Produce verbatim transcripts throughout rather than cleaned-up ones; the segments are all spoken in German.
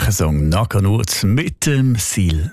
Kirchensong «Nakanut» mit dem Sil.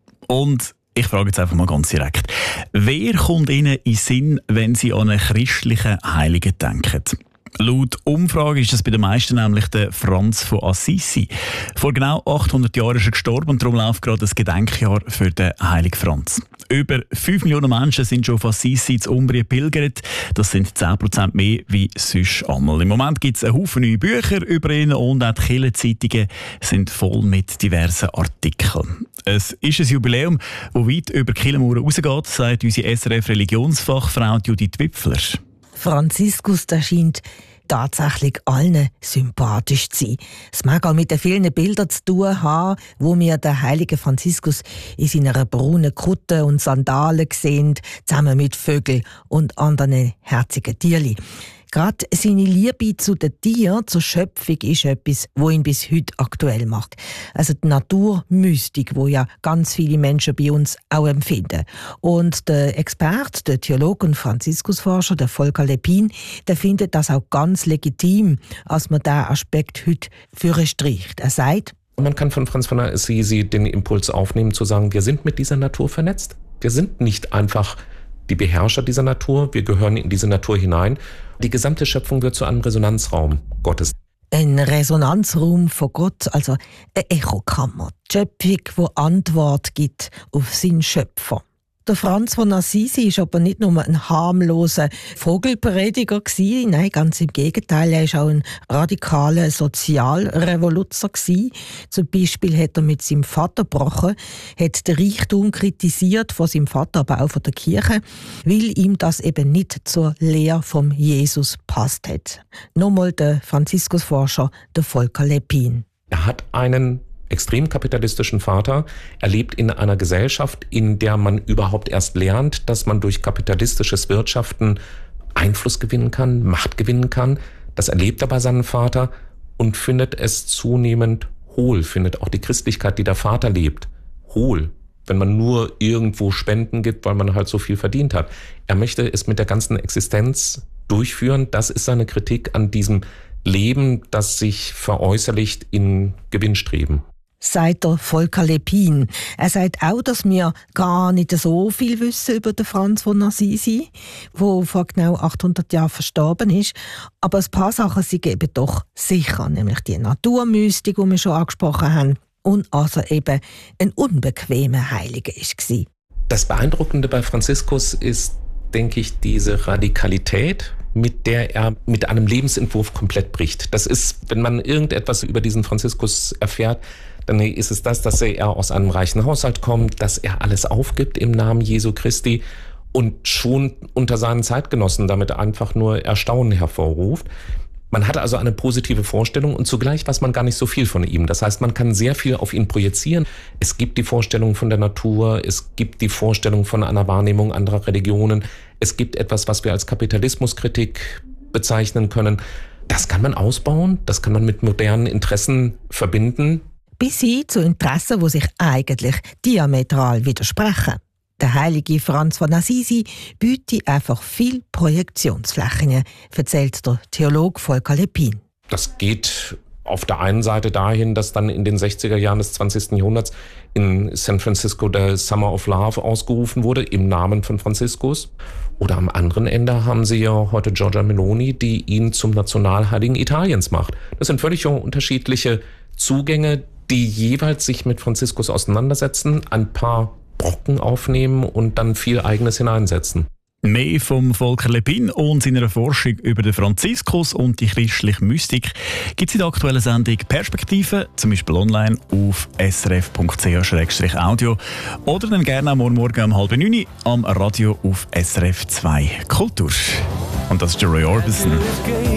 Und ich frage jetzt einfach mal ganz direkt. Wer kommt Ihnen in den Sinn, wenn Sie an einen christlichen Heiligen denken? Laut Umfrage ist es bei den meisten nämlich der Franz von Assisi. Vor genau achthundert Jahren ist er gestorben und darum läuft gerade das Gedenkjahr für den Heiligen Franz. Über fünf Millionen Menschen sind schon auf Assisi in Umbrien pilgert. Das sind zehn Prozent mehr wie sonst einmal. Im Moment gibt es einen Haufen neue Bücher über ihn und auch die Kirchenzeitungen sind voll mit diversen Artikeln. Es ist ein Jubiläum, das weit über die Kirchenmauern rausgeht, sagt unsere S R F-Religionsfachfrau Judith Wipfler. Franziskus, der scheint tatsächlich allen sympathisch zu sein. Es mag auch mit den vielen Bildern zu tun haben, wo wir den heiligen Franziskus in seiner braunen Kutte und Sandalen sehen, zusammen mit Vögeln und anderen herzigen Tierchen. Gerade seine Liebe zu den Tieren, zur Schöpfung, ist etwas, was ihn bis heute aktuell macht. Also die Naturmystik, wo ja ganz viele Menschen bei uns auch empfinden. Und der Experte, der Theologe und Franziskusforscher, der Volker Lepin, der findet das auch ganz legitim, als man diesen Aspekt heute für streicht. Er sagt, man kann von Franz von Assisi den Impuls aufnehmen, zu sagen, wir sind mit dieser Natur vernetzt. Wir sind nicht einfach die Beherrscher dieser Natur, wir gehören in diese Natur hinein. Die gesamte Schöpfung wird zu einem Resonanzraum Gottes. Ein Resonanzraum von Gott, also eine Echokammer. Die Schöpfung, die Antwort gibt auf seinen Schöpfer. Der Franz von Assisi war aber nicht nur ein harmloser Vogelprediger gewesen. Nein, ganz im Gegenteil, er war auch ein radikaler Sozialrevoluzer gewesen. Zum Beispiel hat er mit seinem Vater gebrochen, hat den Reichtum kritisiert von seinem Vater, aber auch von der Kirche, weil ihm das eben nicht zur Lehre vom Jesus passt hat. Nochmal der Franziskusforscher, der Volker Lepin. Er hat einen extrem kapitalistischen Vater. Er lebt in einer Gesellschaft, in der man überhaupt erst lernt, dass man durch kapitalistisches Wirtschaften Einfluss gewinnen kann, Macht gewinnen kann. Das erlebt er bei seinem Vater und findet es zunehmend hohl, findet auch die Christlichkeit, die der Vater lebt, hohl, wenn man nur irgendwo Spenden gibt, weil man halt so viel verdient hat. Er möchte es mit der ganzen Existenz durchführen. Das ist seine Kritik an diesem Leben, das sich veräußerlicht in Gewinnstreben. Sagt der Volker Lepin. Er sagt auch, dass wir gar nicht so viel wissen über den Franz von Assisi, der vor genau achthundert Jahren verstorben ist. Aber ein paar Sachen sind eben doch sicher, nämlich die Naturmystik, die wir schon angesprochen haben, und also eben ein unbequemer Heiliger war. Das Beeindruckende bei Franziskus ist, denke ich, diese Radikalität, mit der er mit einem Lebensentwurf komplett bricht. Das ist, wenn man irgendetwas über diesen Franziskus erfährt, dann ist es das, dass er aus einem reichen Haushalt kommt, dass er alles aufgibt im Namen Jesu Christi und schon unter seinen Zeitgenossen damit einfach nur Erstaunen hervorruft. Man hat also eine positive Vorstellung und zugleich weiß man gar nicht so viel von ihm. Das heißt, man kann sehr viel auf ihn projizieren. Es gibt die Vorstellung von der Natur, es gibt die Vorstellung von einer Wahrnehmung anderer Religionen. Es gibt etwas, was wir als Kapitalismuskritik bezeichnen können. Das kann man ausbauen, das kann man mit modernen Interessen verbinden. Bis hin zu Interessen, die sich eigentlich diametral widersprechen. Der heilige Franz von Assisi bietet einfach viel Projektionsflächen, erzählt der Theologe Volker Lepin. Das geht auf der einen Seite dahin, dass dann in den sechziger Jahren des zwanzigsten Jahrhunderts in San Francisco der Summer of Love ausgerufen wurde, im Namen von Franziskus. Oder am anderen Ende haben Sie ja heute Giorgia Meloni, die ihn zum Nationalheiligen Italiens macht. Das sind völlig unterschiedliche Zugänge, die jeweils sich mit Franziskus auseinandersetzen, ein paar Brocken aufnehmen und dann viel Eigenes hineinsetzen. Mehr vom Volker Lepin und seiner Forschung über den Franziskus und die christliche Mystik gibt es in der aktuellen Sendung Perspektive, zum Beispiel online auf s r f punkt c h slash audio oder dann gerne am Morgen um halb neun am Radio auf S R F zwei Kultur. Und das ist der Roy Orbison.